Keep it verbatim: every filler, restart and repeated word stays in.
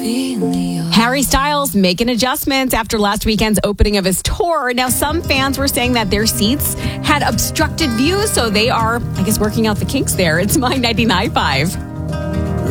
Harry Styles making adjustments after last weekend's opening of his tour. Now, some fans were saying that their seats had obstructed views, so they are, I guess, working out the kinks there. It's My ninety-nine point five.